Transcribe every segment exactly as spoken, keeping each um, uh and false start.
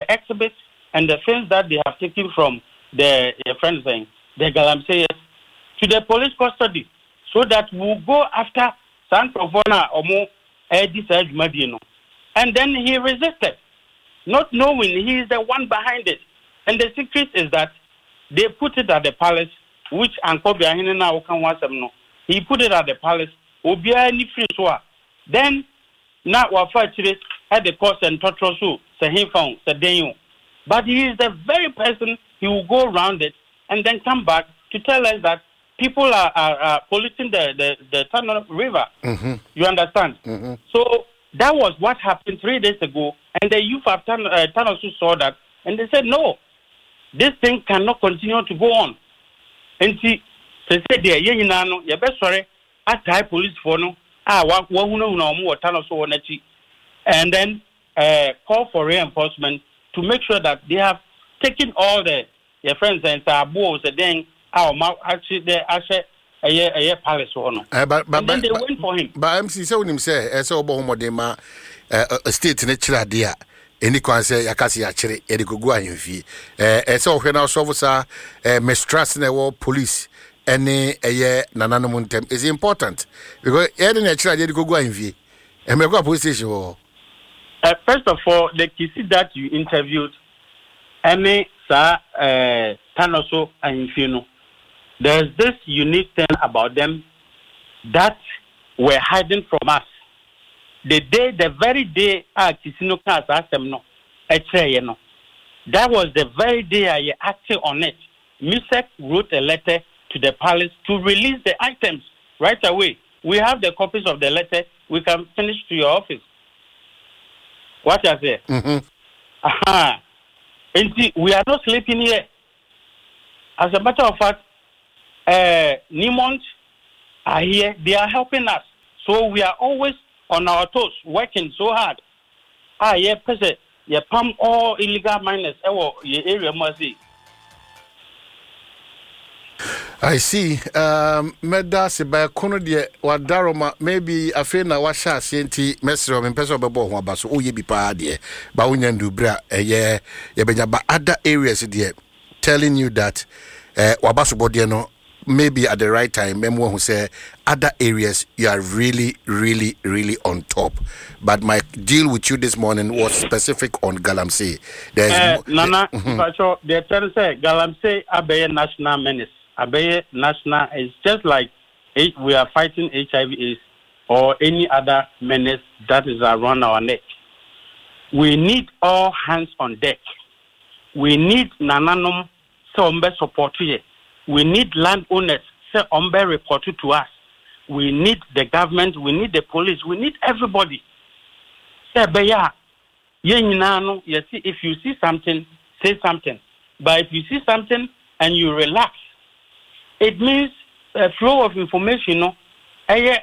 exhibits and the things that they have taken from the uh, friends saying the Galamsey to the police custody, so that we'll go after San Provona or more Eddie Medino. And then he resisted, not knowing he is the one behind it. And the secret is that they put it at the palace, which Ankobia Hinena Okan Wasamno. He put it at the palace. Obia ni free so. Then now Wafa Chile had the course and Totrosu, say he found Sadenyo. But he is the very person he will go around it and then come back to tell us that people are, are, are polluting the, the, the Tano River. Mm-hmm. You understand? Mm-hmm. So that was what happened three days ago. And the youth of Tan- uh, Tanosu saw that and they said, no, this thing cannot continue to go on. And see, they said, yeah, you know, you're best sorry, I type police for no, ah, one who know more Tanosu and then uh, call for reinforcement to make sure that they have taken all the your friends and Sabu said then our mouth actually they actually a year a year palace or no. But but then they went for him. But M C so him say as obo modema a state natural dia any kwan say yakasi akire e de gugu ahemfie eh e say ohwe na so sa mistrust na wo police any eye nananom ntem is important because e de natural dia de gugu ahemfie e me go police station wo. Uh, first of all, the Kisi that you interviewed, Amy, Sir, uh, Tanoso, and Infino, there's this unique thing about them that were hiding from us. The day, the very day, I Kisino Kas asked them no, no. That was the very day I acted on it. Misek wrote a letter to the palace to release the items right away. We have the copies of the letter. We can finish to your office. What I say? Mm-hmm. Aha. And see, we are not sleeping here. As a matter of fact, uh, Nimont are here. They are helping us. So we are always on our toes, working so hard. Ah, yeah, present. Yeah, pump all illegal miners. Oh, your area must be. I see. Um, Medasi by Kono de Wadaroma, maybe a friend of Washa Senti, Messer and Peso Babo, Wabaso, oh, ye be party, Bawunian Dubra, a year, Yabena, but other areas, dear, telling you that uh, Wabaso Bodiano, maybe at the right time, Memo who say other areas you are really, really, really on top. But my deal with you this morning was specific on Galamsey. There's uh, Nana, mm-hmm. They're trying to say Galamsey Abe national menace. Abe national is just like we are fighting H I V AIDS or any other menace that is around our neck. We need all hands on deck. We need Nananum Sombe support here. We need landowners say Ombe report to us. We need the government. We need the police. We need everybody. Say Beya, you see, if you see something, say something. But if you see something and you relax, it means a flow of information. No, and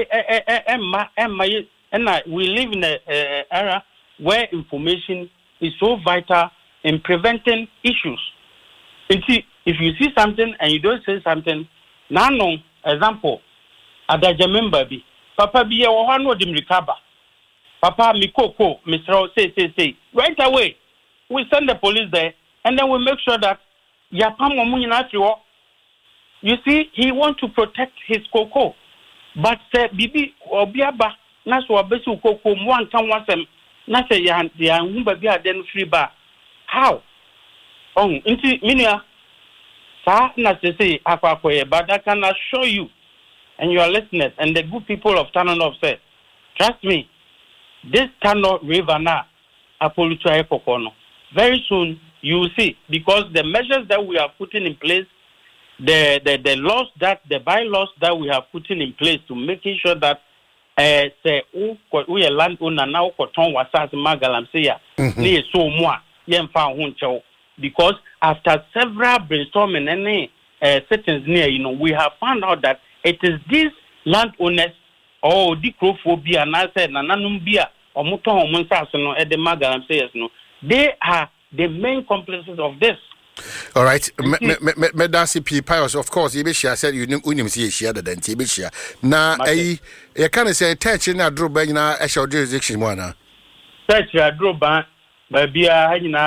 we live in an era where information is so vital in preventing issues. And see, if you see something and you don't say something, now, no example, Adajamemba bi, Papa bi ya wahano dim recover. Papa mikoko, Mister say say say right away. We send the police there, and then we make sure that yapam omunyi na triwo. You see, he wants to protect his cocoa. But say, Bibi, Obiaba, Naso Abesu Coco, one can want them, Nasa Yan, the Anumba then free bar. How? Oh, into Minia, Sa, Nasa say, Aquaque, but I can assure you and your listeners and the good people of Tananov said, trust me, this Tano River now, Apolutua Epocono. Very soon you will see, because the measures that we are putting in place, The, the the laws that the bylaws that we have put in place to making sure that uh say we a landowner now koton wasas magalam say ya ne so mo a yemfa ho nchew, because after several brainstorming and uh settings near, you know, we have found out that it is these landowners or the crophobia and I said nananum bia or muton omunsas no e de magalam say yes no, they are the main complices of this. All right, Medasi P. Pius, of course, Ibishia said you knew see she other than Tibishia. Now, I can't say, touch in a drop by a short jurisdiction one. Touch a drop by Bia,